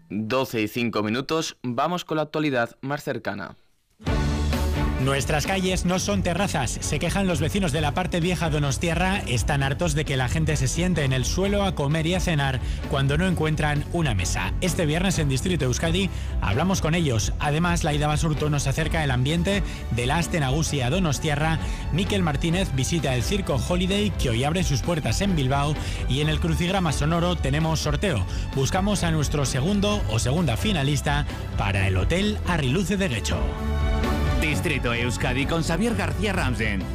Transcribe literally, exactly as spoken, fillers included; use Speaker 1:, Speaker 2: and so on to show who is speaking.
Speaker 1: doce y cinco minutos, vamos con la actualidad más cercana.
Speaker 2: Nuestras calles no son terrazas. Se quejan los vecinos de la parte vieja donostiarra. Están hartos de que la gente se siente en el suelo a comer y a cenar cuando no encuentran una mesa. Este viernes en Distrito Euskadi hablamos con ellos. Además, Laida Basurto nos acerca el ambiente de la Aste Nagusia donostiarra. Mikel Martínez visita el Circo Holiday, que hoy abre sus puertas en Bilbao. Y en el Crucigrama Sonoro tenemos sorteo. Buscamos a nuestro segundo o segunda finalista para el Hotel Arriluce de Guecho.
Speaker 3: Distrito Euskadi con Xavier García Ramsen.